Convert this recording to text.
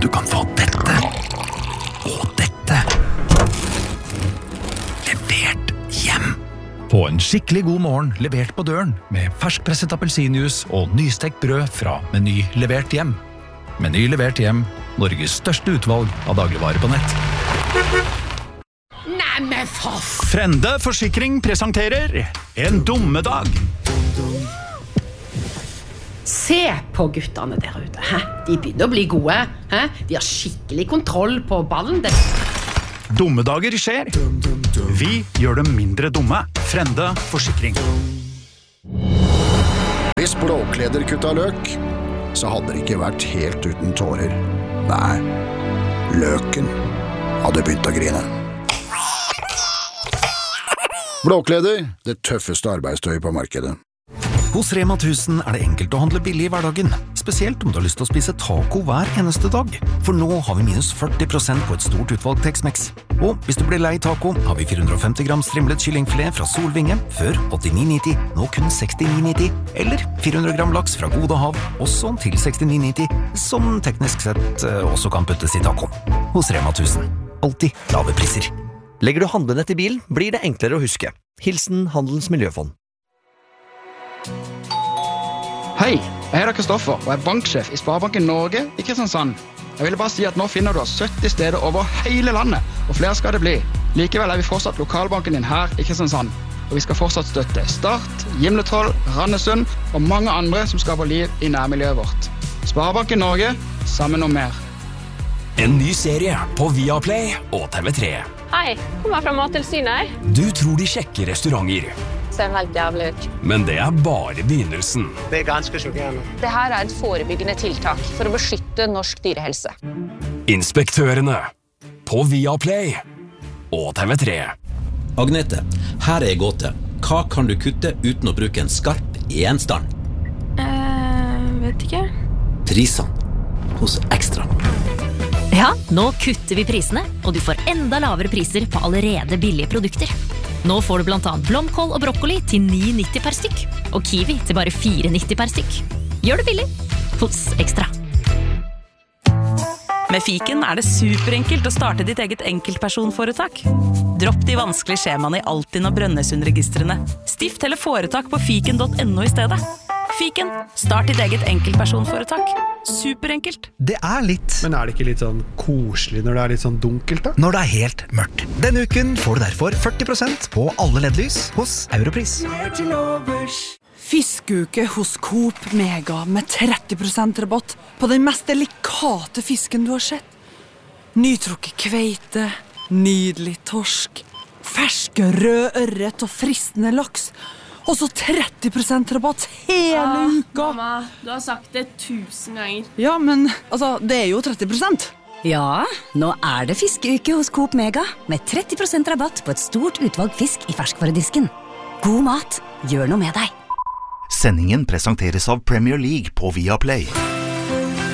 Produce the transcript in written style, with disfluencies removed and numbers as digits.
du kan få dette og dette levert hjem. Få en skikkelig god morgen levert på døren med ferskpresset appelsinjuice og nystekt brød fra Meny levert hjem. Meny levert hjem, Norges største utvalg av dagligvarer på nett. Nei, men for Frende Forsikring presenterer En dommedag. Se på guttene der ute. Hæ? De begynner å bli gode. Hæ? De har skikkelig kontroll på ballen. Dommedager skjer. Vi gjør dem mindre dumme. Frende Forsikring. Hvis Blåkleder kutta løk, så hadde det ikke vært helt uten tårer. Nei, løken hadde begynt å grine. Blåkleder, det tøffeste arbeidstøy på markedet. Hos Rema 1000 det enkelt å handle billig i hverdagen, spesielt om du har lyst til å spise taco hver eneste dag. For nå har vi minus 40% på et stort utvalg Tex-Mex. Og hvis du blir lei taco, har vi 450 gram strimlet kyllingfilet fra Solvinge, før 89,90, nå kun 69,90. Eller 400 gram laks fra Gode Hav, også til 69,90, som teknisk sett også kan puttes i taco. Hos Rema 1000. Alltid lave priser. Legger du handlenett i bilen, blir det enklere å huske. Hilsen Handelens Miljøfond. Hei, jeg heter Kristoffer og banksjef i Sparebanken Norge i Kristiansand. Jeg ville bare si at nå finner du oss 70 steder over hele landet, og flere skal det bli. Likevel vi fortsatt lokalbanken din her i Kristiansand, og vi skal fortsatt støtte Start, Gimletroll, Randesund og mange andre som skaper liv i nærmiljøet vårt. Sparebanken Norge, sammen om mer. En ny serie på Viaplay og TV3. Hei, kommer fra Mattilsynet. Du tror de sjekker restauranter. Ser helt jævlig ut. Men det bare begynnelsen. Det ganske sjokkerende. Det her et forebyggende tiltak for å beskytte norsk dyrehelse. Inspektørene på Viaplay og TV3. Agnete, her gåte. Hva kan du kutte uten å bruke en skarp gjenstand? Vet ikke. Prisene hos Ekstra. Ja, nå kutter vi prisene, og du får enda lavere priser på allerede billige produkter. Nå får du blant annet blomkål og brokkoli til 9,90 per stykk, og kiwi til bare 4,90 per stykk. Gjør det billig hos Ekstra. Med Fiken det superenkelt å starte ditt eget enkeltpersonforetak. Dropp de vanskelige skjemaene i Altinn og Brønnøysundregistrene. Stift eller foretak på fiken.no i stedet. Fiken, start ditt eget enkeltpersonforetak. Superenkelt. Det litt. Men det ikke litt sånn koselig når det litt sånn dunkelt da? Når det helt mørkt. Denne uken får du derfor 40% på alle LED-lys hos Europris. Fiskeuke hos Coop Mega med 30% rabatt på den mest delikate fisken du har sett. Nytrukket kveite, nydelig torsk, ferske rød ørret og fristende laks. Og så 30% rabatt hele uka. Mamma, du har sagt det 1000 ganger. Ja, men altså, det jo 30%. Ja, nå det fiskeuke hos Coop Mega med 30% rabatt på et stort utvalg fisk i ferskvaredisken. God mat, gjør noe med deg. Sendingen presenteres av Premier League på Viaplay.